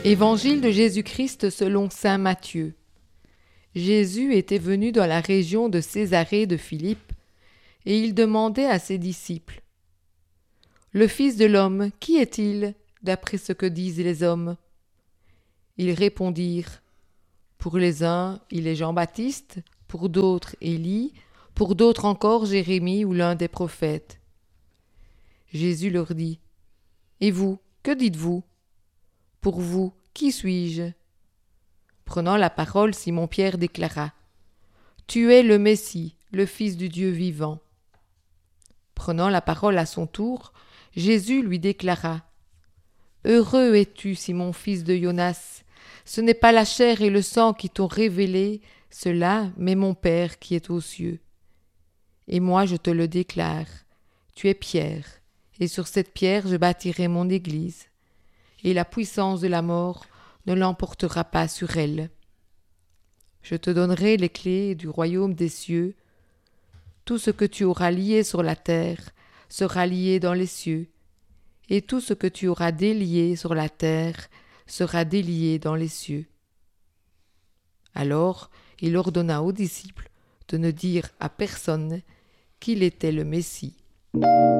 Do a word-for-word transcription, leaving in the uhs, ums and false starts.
Évangile de Jésus-Christ selon saint Matthieu. Jésus était venu dans la région de Césarée de Philippe, et il demandait à ses disciples : Le Fils de l'homme, qui est-il, d'après ce que disent les hommes ? Ils répondirent : Pour les uns, il est Jean-Baptiste, pour d'autres, Élie, pour d'autres encore, Jérémie ou l'un des prophètes. Jésus leur dit : Et vous, que dites-vous ? Pour vous, qui suis-je ? Prenant la parole, Simon-Pierre déclara : Tu es le Messie, le Fils du Dieu vivant. Prenant la parole à son tour, Jésus lui déclara : Heureux es-tu, Simon, fils de Jonas, ce n'est pas la chair et le sang qui t'ont révélé cela, mais mon Père qui est aux cieux. Et moi je te le déclare, tu es Pierre, et sur cette pierre je bâtirai mon église, et la puissance de la mort ne l'emportera pas sur elle. Je te donnerai les clés du royaume des cieux. Tout ce que tu auras lié sur la terre sera lié dans les cieux, et tout ce que tu auras délié sur la terre sera délié dans les cieux. Alors il ordonna aux disciples de ne dire à personne qu'il était le Messie.